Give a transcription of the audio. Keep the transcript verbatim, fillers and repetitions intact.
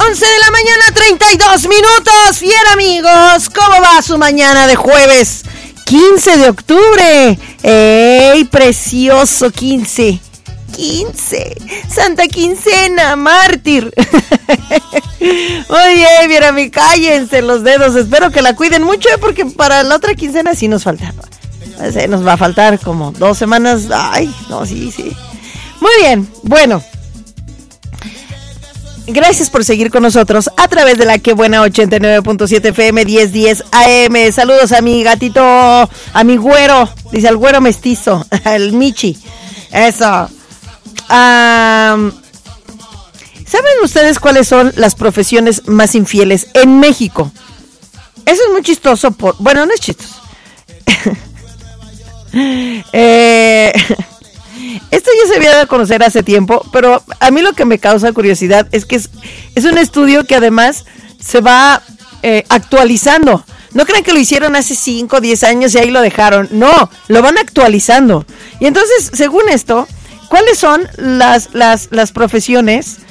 once de la mañana, treinta y dos minutos. Bien, amigos, ¿cómo va su mañana de jueves quince de octubre? ¡Ey, precioso quince! quince, Santa Quincena, mártir. Muy bien, bien, a mí, cállense los dedos. Espero que la cuiden mucho, porque para la otra quincena sí nos falta. Nos va a faltar como dos semanas. Ay, no, sí, sí. Muy bien, bueno. Gracias por seguir con nosotros a través de la Que Buena ochenta y nueve punto siete F M, diez diez A M. Saludos a mi gatito, a mi güero, dice el güero mestizo, el Michi. Eso. Um, ¿Saben ustedes cuáles son las profesiones más infieles en México? Eso es muy chistoso. Por, bueno, no es chistoso. eh... Esto ya se había dado a conocer hace tiempo, pero a mí lo que me causa curiosidad es que es, es un estudio que además se va eh, actualizando. No crean que lo hicieron hace cinco o diez años y ahí lo dejaron. No, lo van actualizando. Y entonces, según esto, ¿cuáles son las, las, las profesiones